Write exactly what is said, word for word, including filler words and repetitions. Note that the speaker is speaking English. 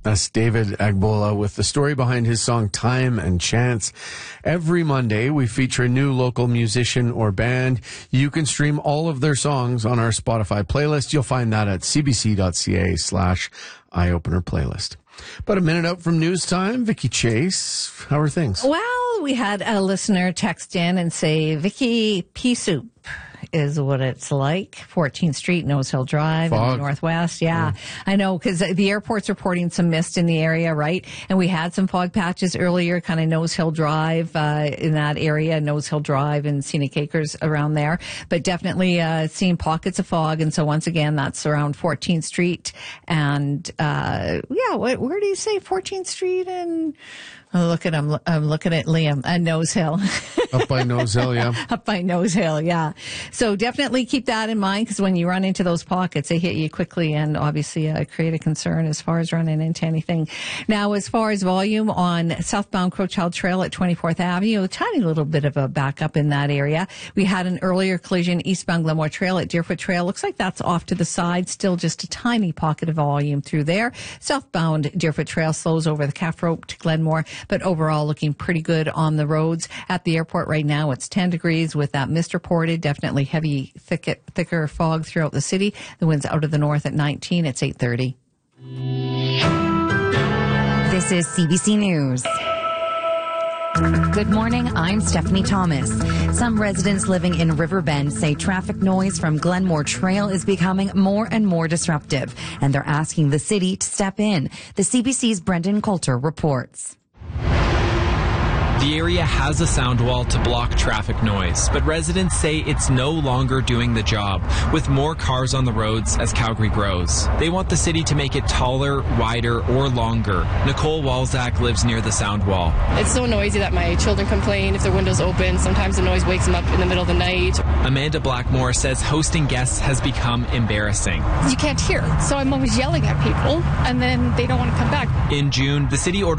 That's David Agbola with the story behind his song Time and Chance. Every Monday, we feature a new local musician or band. You can stream all of their songs on our Spotify playlist. You'll find that at cbc.ca slash eyeopener playlist. About a minute out from news time, Vicky Chase, how are things? Well, we had a listener text in and say, Vicky, pea soup is what it's like. fourteenth Street, Nose Hill Drive Fog. in the Northwest. Yeah, yeah. I know, because the airport's reporting some mist in the area, right? And we had some fog patches earlier, kind of Nose Hill Drive uh, in that area, Nose Hill Drive and Scenic Acres around there. But definitely uh, seeing pockets of fog. And so once again, that's around fourteenth Street. And uh, yeah, what, where do you say fourteenth Street and... Oh, look at I'm, I'm looking at Liam at Nose Hill. Up by Nose Hill, yeah. Up by Nose Hill, yeah. So definitely keep that in mind, because when you run into those pockets, they hit you quickly and obviously uh, create a concern as far as running into anything. Now, as far as volume on southbound Crowchild Trail at twenty-fourth Avenue, a tiny little bit of a backup in that area. We had an earlier collision eastbound Glenmore Trail at Deerfoot Trail. Looks like that's off to the side. Still just a tiny pocket of volume through there. Southbound Deerfoot Trail slows over the calf rope to Glenmore, but overall looking pretty good on the roads. At the airport right now, it's ten degrees with that mist reported. Definitely heavy, thick, thicker fog throughout the city. The wind's out of the north at nineteen. It's eight thirty. This is C B C News. Good morning, I'm Stephanie Thomas. Some residents living in Riverbend say traffic noise from Glenmore Trail is becoming more and more disruptive, and they're asking the city to step in. The C B C's Brendan Coulter reports. The area has a sound wall to block traffic noise, but residents say it's no longer doing the job, with more cars on the roads as Calgary grows. They want the city to make it taller, wider, or longer. Nicole Walzak lives near the sound wall. It's so noisy that my children complain if their windows open. Sometimes the noise wakes them up in the middle of the night. Amanda Blackmore says hosting guests has become embarrassing. You can't hear, so I'm always yelling at people, and then they don't want to come back. In June, the city ordered